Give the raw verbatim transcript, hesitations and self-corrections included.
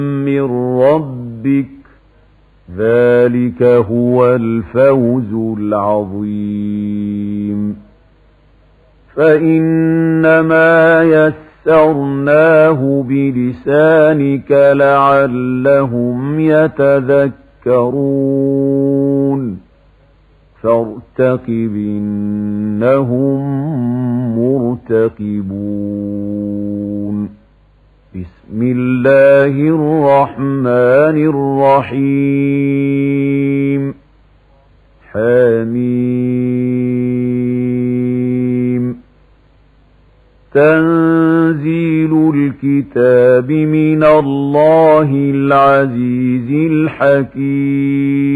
من ربك ذلك هو الفوز العظيم فإنما يسرناه بلسانك لعلهم يتذكرون فارتقب إنهم مرتقبون بسم الله الرحمن الرحيم حميم تنزيل الكتاب من الله العزيز الحكيم